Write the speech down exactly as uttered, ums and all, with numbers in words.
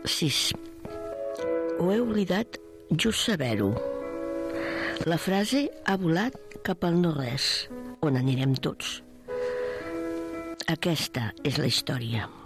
sis. Ho he oblidat just saber-ho. La frase ha volat cap al no-res, on anirem tots. Aquesta és la història.